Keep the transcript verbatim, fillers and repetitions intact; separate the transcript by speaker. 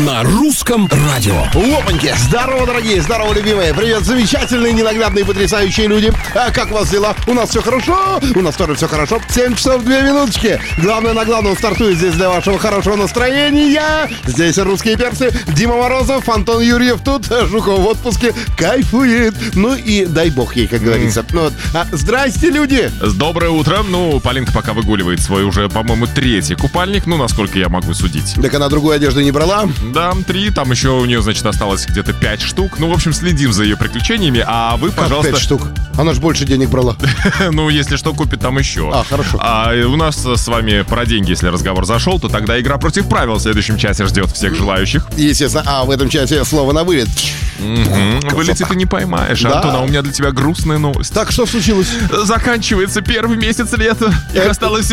Speaker 1: На русском радио.
Speaker 2: Опаньки! Здорово, дорогие, здорово, любимые. Привет, замечательные, ненаглядные, потрясающие люди. А как у вас дела? У нас все хорошо? У нас тоже все хорошо. семь часов две минуточки. Главное на главном стартует здесь для вашего хорошего настроения. Здесь русские перцы. Дима Морозов, Антон Юрьев тут. Жуков в отпуске. Кайфует. Ну и дай бог ей, как говорится. Ну, вот. а, здрасте, люди.
Speaker 3: Доброе утро. Ну, Полинка пока выгуливает свой уже, по-моему, третий купальник. Ну, насколько я могу судить.
Speaker 2: Так она другую одежду не брала?
Speaker 3: Да, три. Там еще у нее, значит, осталось где-то пять штук. Ну, в общем, следим за ее приключениями. А вы,
Speaker 2: Как
Speaker 3: пожалуйста...
Speaker 2: пять штук? Она же больше денег брала.
Speaker 3: Ну, если что, купит там еще.
Speaker 2: А, хорошо.
Speaker 3: А у нас с вами про деньги, если разговор зашел, то тогда игра против правил в следующем часе ждет всех желающих.
Speaker 2: Естественно. А в этом часе слово на вылет.
Speaker 3: Угу. Вылети ты не поймаешь.
Speaker 2: Да.
Speaker 3: Антон, а у меня для тебя грустная новость.
Speaker 2: Так, что случилось?
Speaker 3: Заканчивается первый месяц лета. Их
Speaker 2: Это-
Speaker 3: осталось